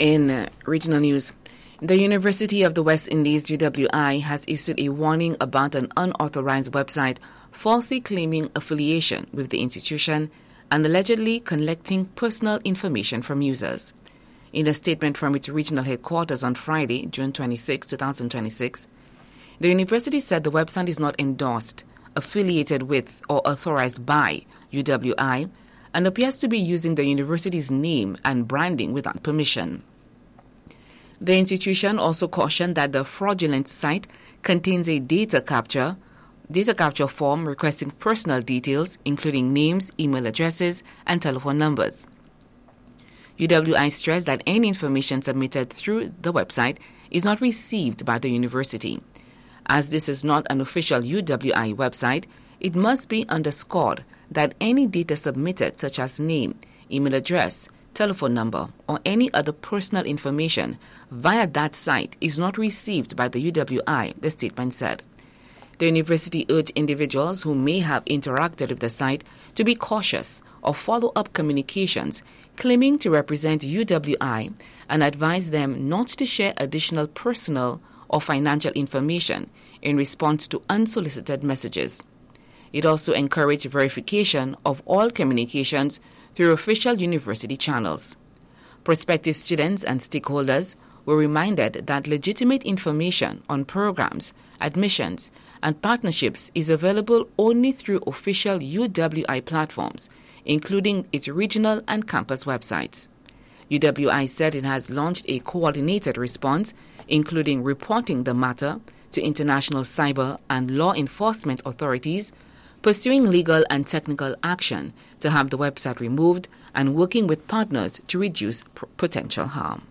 In regional news, the University of the West Indies, UWI, has issued a warning about an unauthorized website falsely claiming affiliation with the institution and allegedly collecting personal information from users. In a statement from its regional headquarters on Friday, June 26, 2026, the university said the website is not endorsed, affiliated with, or authorized by UWI and appears to be using the university's name and branding without permission. The institution also cautioned that the fraudulent site contains a data capture form requesting personal details, including names, email addresses, and telephone numbers. UWI stressed that any information submitted through the website is not received by the university. As this is not an official UWI website, it must be underscored that any data submitted, such as name, email address, telephone number, or any other personal information via that site is not received by the UWI, the statement said. The university urged individuals who may have interacted with the site to be cautious of follow-up communications claiming to represent UWI and advised them not to share additional personal or financial information in response to unsolicited messages. It also encouraged verification of all communications through official university channels. Prospective students and stakeholders were reminded that legitimate information on programs, admissions, and partnerships is available only through official UWI platforms, including its regional and campus websites. UWI said it has launched a coordinated response, including reporting the matter to international cyber and law enforcement authorities, pursuing legal and technical action to have the website removed, and working with partners to reduce potential harm.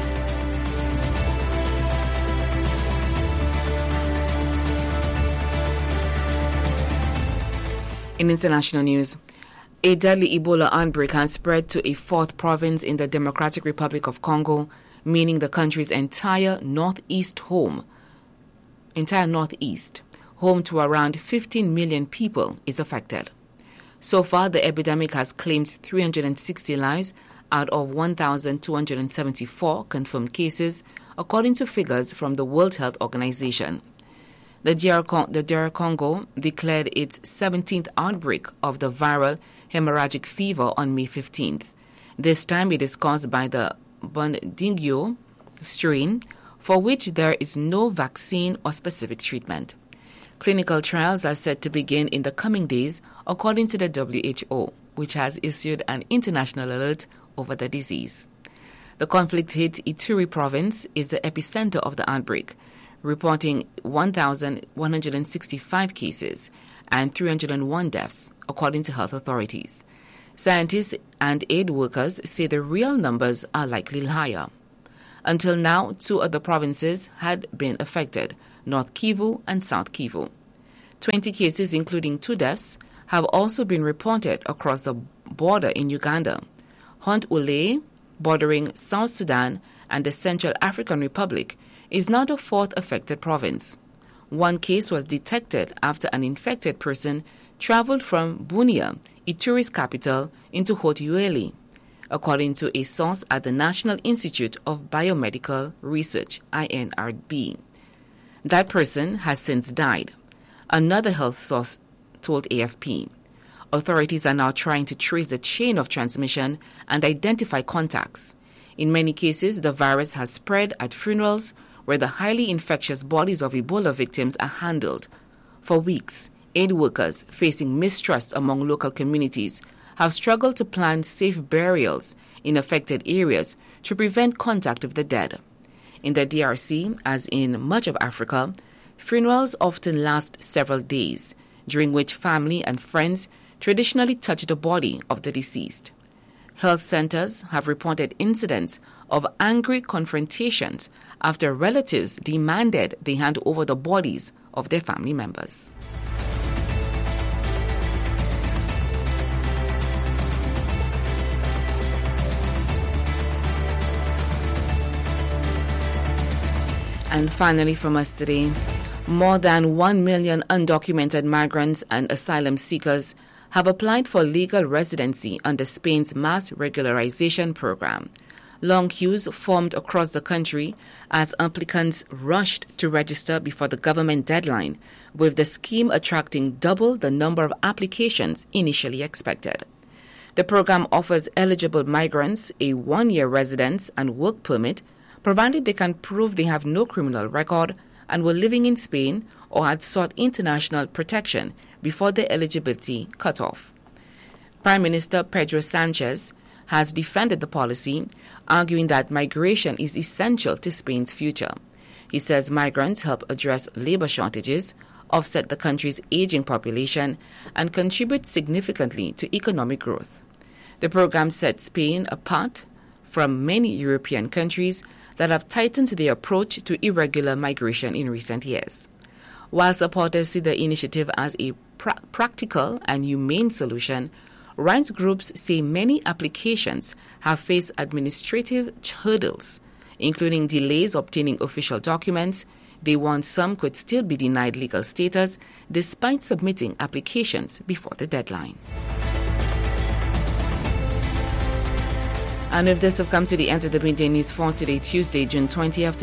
In international news, a deadly Ebola outbreak has spread to a fourth province in the Democratic Republic of Congo, meaning the country's entire northeast, home to around 15 million people, is affected. So far, the epidemic has claimed 360 lives out of 1,274 confirmed cases, according to figures from the World Health Organization. The DR Congo declared its 17th outbreak of the viral hemorrhagic fever on May 15th. This time it is caused by the Bundibugyo strain, for which there is no vaccine or specific treatment. Clinical trials are set to begin in the coming days, according to the WHO, which has issued an international alert over the disease. The conflict-hit Ituri province is the epicenter of the outbreak, reporting 1,165 cases and 301 deaths, according to health authorities. Scientists and aid workers say the real numbers are likely higher. Until now, two other provinces had been affected, North Kivu and South Kivu. 20 cases, including 2 deaths, have also been reported across the border in Uganda. Hont-Ulé, bordering South Sudan and the Central African Republic, is now the fourth affected province. One case was detected after an infected person traveled from Bunia, Ituri's capital, into Haut-Uele, according to a source at the National Institute of Biomedical Research, INRB. That person has since died. Another health source told AFP. Authorities are now trying to trace the chain of transmission and identify contacts. In many cases, the virus has spread at funerals where the highly infectious bodies of Ebola victims are handled. For weeks, aid workers, facing mistrust among local communities, have struggled to plan safe burials in affected areas to prevent contact with the dead. In the DRC, as in much of Africa, funerals often last several days, during which family and friends traditionally touch the body of the deceased. Health centers have reported incidents of angry confrontations after relatives demanded they hand over the bodies of their family members. And finally from us today, more than 1 million undocumented migrants and asylum seekers have applied for legal residency under Spain's mass regularization program, Long queues formed across the country as applicants rushed to register before the government deadline, with the scheme attracting double the number of applications initially expected. The program offers eligible migrants a one-year residence and work permit, provided they can prove they have no criminal record and were living in Spain or had sought international protection before their eligibility cut off. Prime Minister Pedro Sanchez has defended the policy, arguing that migration is essential to Spain's future. He says migrants help address labor shortages, offset the country's aging population, and contribute significantly to economic growth. The program sets Spain apart from many European countries that have tightened their approach to irregular migration in recent years. While supporters see the initiative as a practical and humane solution, rights groups say many applications have faced administrative hurdles, including delays obtaining official documents. They warn some could still be denied legal status despite submitting applications before the deadline. And with this, we've come to the end of the Midday News for today, Tuesday, June 30th,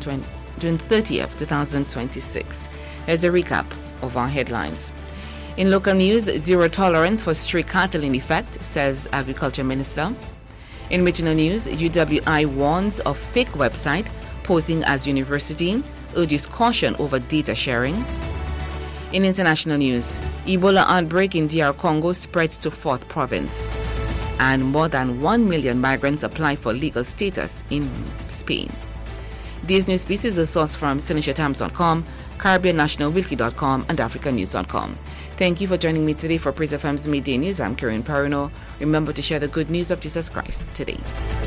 2026. Here's a recap of our headlines. In local news, zero tolerance for stray cattle in effect, says Agriculture Minister. In regional news, UWI warns of fake website posing as university, urges caution over data sharing. In international news, Ebola outbreak in DR Congo spreads to 4th province. And more than 1 million migrants apply for legal status in Spain. These news pieces are sourced from SenechaTimes.com, CaribbeanNationalWiki.com, and AfricaNews.com. Thank you for joining me today for Praise FM's Midday News. I'm Karen Parino. Remember to share the good news of Jesus Christ today.